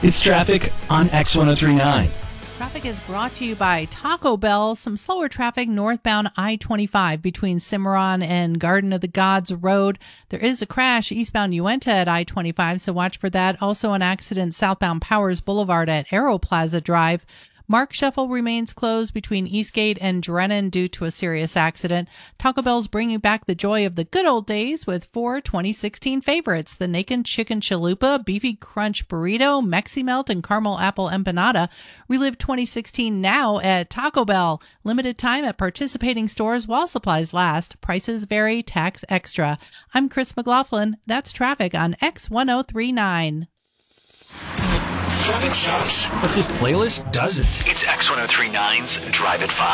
It's traffic on X1039. Traffic is brought to you by Taco Bell. Some slower traffic northbound I-25 between Cimarron and Garden of the Gods Road. There is a crash eastbound Uinta at I-25, so watch for that. Also an accident southbound Powers Boulevard at Aero Plaza Drive. Mark Shuffle remains closed between Eastgate and Drennan due to a serious accident. Taco Bell's bringing back the joy of the good old days with 4 2016 favorites: the Naked Chicken Chalupa, Beefy Crunch Burrito, Mexi Melt, and Caramel Apple Empanada. Relive 2016 now at Taco Bell. Limited time at participating stores while supplies last. Prices vary, tax extra. I'm Chris McLaughlin. That's traffic on X1039. Traffic sucks, But this playlist doesn't. It's X1039's Drive at 5.